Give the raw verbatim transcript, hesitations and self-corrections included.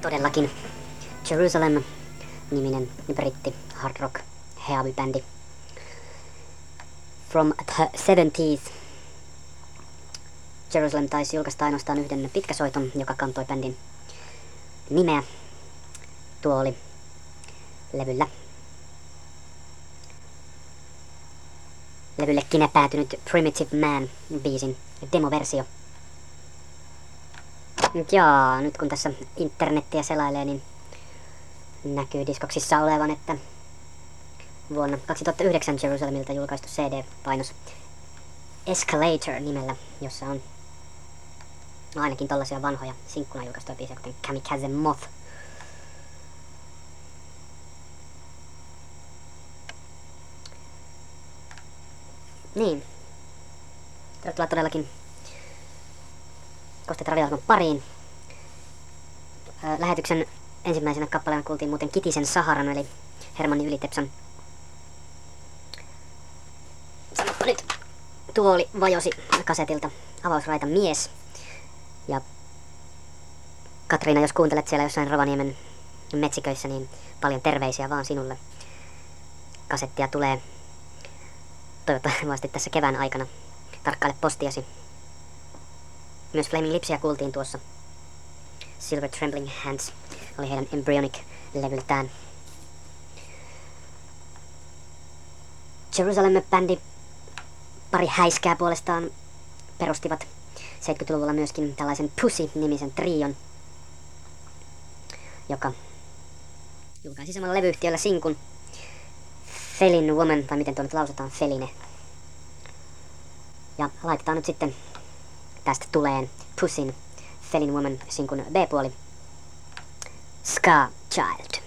Todellakin Jerusalem-niminen britti hard rock heavy bändi from the seventies. Jerusalem taisi julkaista ainoastaan yhden pitkäsoiton, joka kantoi bändin nimeä. Tuo oli levyllä. Levyllekin päätynyt Primitive Man biisin demoversio. Jaa, nyt kun tässä internettiä selailee, niin näkyy diskoksissa olevan, että vuonna kaksituhattayhdeksän Jerusalemilta julkaistu C D-painos Escalator nimellä, jossa on ainakin tollasia vanhoja sinkkuna julkaistuja biisejä, kuten Kamikaze Moth. Niin. Tervetuloa todellakin Kosteet radioalman pariin. Lähetyksen ensimmäisenä kappaleena kuultiin muuten Kitisen Saharan, eli Hermanni Ylitepsan. Sanoppa nyt. Tuo oli Vajosi kasetilta Avausraita mies. Ja Katriina, jos kuuntelet siellä jossain Rovaniemen metsiköissä, niin paljon terveisiä vaan sinulle. Kasettia tulee toivottavasti tässä kevään aikana. Tarkkaile postiasi. Myös Flaming Lipsia kuultiin tuossa. Silver Trembling Hands oli heidän Embryonic-levyltään. Jerusalem-bändi pari häiskää puolestaan perustivat seitsemänkymmentäluvulla myöskin tällaisen Pussy-nimisen trion, joka julkaisi samalla levyyhtiöllä sinkun Felin Woman, tai miten tuo nyt lausutaan, Feline. Ja laitetaan nyt sitten tästä tuleen Pussyn Felin Woman sinkun B-puoli Ska Child.